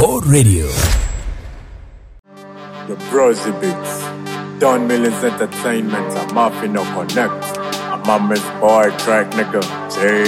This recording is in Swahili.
Go Radio. Your Brosy Beats. Don Millions Entertainment. I'm off in no connect. I'm a Miss Boy track nigga. J.